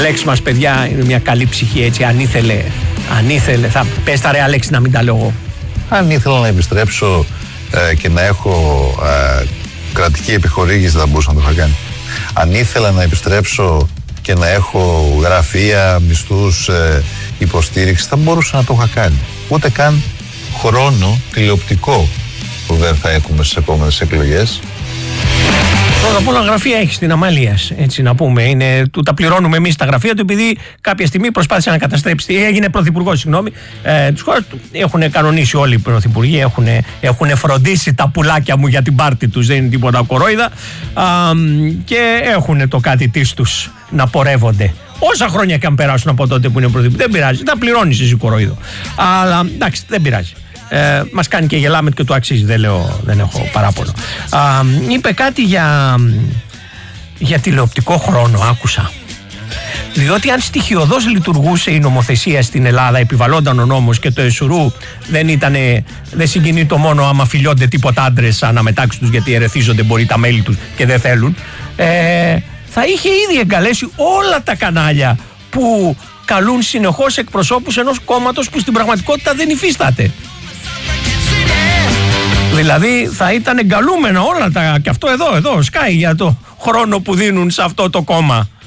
Αλέξη μας, παιδιά, είναι μια καλή ψυχή, έτσι, αν ήθελε, θα πες τα ρε Αλέξη, να μην τα λέω εγώ. Αν ήθελα να επιστρέψω και να έχω κρατική επιχορήγηση, θα μπορούσα να το είχα κάνει. Αν ήθελα να επιστρέψω και να έχω γραφεία, μισθούς, υποστήριξη, θα μπορούσα να το είχα κάνει. Ούτε καν χρόνο τηλεοπτικό που δεν θα έχουμε στις επόμενες εκλογές. Πρώτα απ' όλα γραφεία έχει στην Αμαλίας, έτσι να πούμε. Τα πληρώνουμε εμείς τα γραφεία του, επειδή κάποια στιγμή προσπάθησε να καταστρέψει. Έγινε πρωθυπουργός, συγγνώμη, της χώρας του. Έχουν κανονίσει όλοι οι πρωθυπουργοί, έχουν φροντίσει τα πουλάκια μου για την πάρτη τους, δεν είναι τίποτα κορόιδα. Και έχουν το κάτι της τους να πορεύονται. Όσα χρόνια και αν περάσουν από τότε που είναι πρωθυπουργοί, δεν πειράζει. Τα πληρώνεις εσύ κορόιδο. Αλλά εντάξει, δεν πειράζει. Μας κάνει και γελάμε και του αξίζει, δεν έχω παράπονο. Είπε κάτι για τηλεοπτικό χρόνο, άκουσα. Διότι αν στοιχειωδώς λειτουργούσε η νομοθεσία στην Ελλάδα, επιβαλλόταν ο νόμος και το εσουρού δεν συγκινεί το μόνο άμα φιλιώνται τίποτα άντρες αναμετάξεις τους, γιατί ερεθίζονται μπορεί τα μέλη τους και δεν θέλουν, θα είχε ήδη εγκαλέσει όλα τα κανάλια που καλούν συνεχώς εκπροσώπους ενός κόμματος που στην πραγματικότητα δεν υφίσταται. Δηλαδή θα ήταν εγκαλούμενα όλα τα. Και αυτό εδώ σκάει για το χρόνο που δίνουν σε αυτό το κόμμα.